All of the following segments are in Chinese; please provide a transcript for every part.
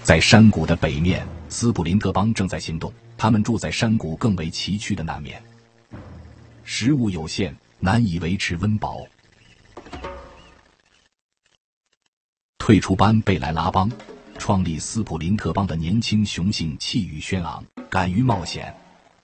在山谷的北面，斯普林特邦正在行动，他们住在山谷更为崎岖的南面。食物有限，难以维持温饱。退出班贝莱拉邦，创立斯普林特邦的年轻雄性气宇轩昂，敢于冒险。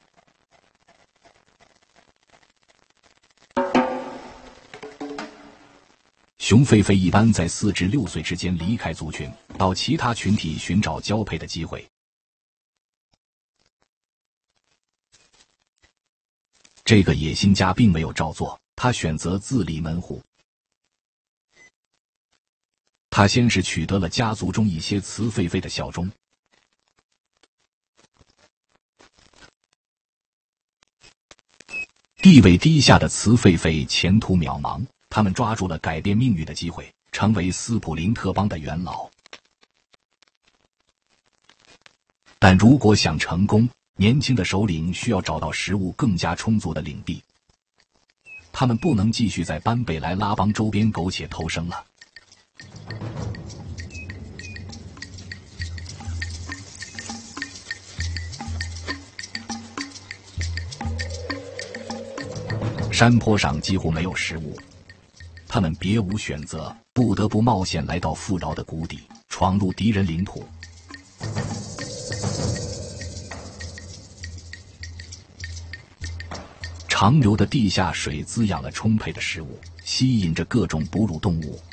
雄狒狒一般在4至6岁之间离开族群，到其他群体寻找交配的机会。这个野心家并没有照做，他选择自立门户。他先是取得了家族中一些雌狒狒的效忠，地位低下的雌狒狒前途渺茫，他们抓住了改变命运的机会，成为斯普林特邦的元老。但如果想成功，年轻的首领需要找到食物更加充足的领地，他们不能继续在班贝莱拉邦周边苟且偷生了。山坡上几乎没有食物，他们别无选择，不得不冒险来到富饶的谷底，闯入敌人领土。长流的地下水滋养了充沛的食物，吸引着各种哺乳动物。